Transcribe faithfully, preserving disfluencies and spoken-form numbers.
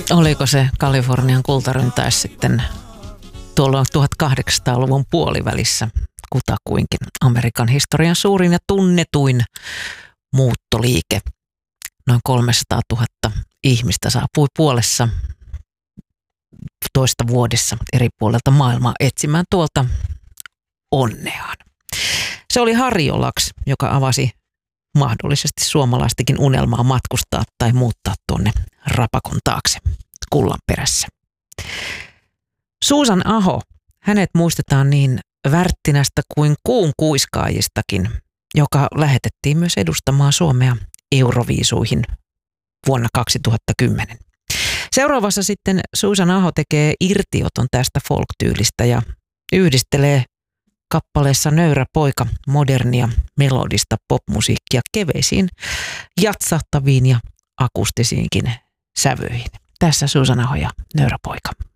Oliko se Kalifornian kultaryntäys sitten tuolla tuhatkahdeksansataaluvun puolivälissä kutakuinkin Amerikan historian suurin ja tunnetuin muuttoliike. Noin kolmesataatuhatta ihmistä saapui puolessa toista vuodessa eri puolelta maailmaa etsimään tuolta onneaan. Se oli Harjolaks, joka avasi mahdollisesti suomalaistakin unelmaa matkustaa tai muuttaa tuonne rapakon taakse kullan perässä. Susan Aho, hänet muistetaan niin Värttinästä kuin kuun kuiskaajistakin, joka lähetettiin myös edustamaan Suomea Euroviisuihin vuonna kaksituhattakymmenen. Seuraavassa sitten Susan Aho tekee irtioton tästä folk-tyylistä ja yhdistelee kappaleessa Nöyrä poika modernia melodista popmusiikkia keveisiin, jatsahtaviin ja akustisiinkin sävyihin. Tässä Susan Aho ja Nöyrä poika.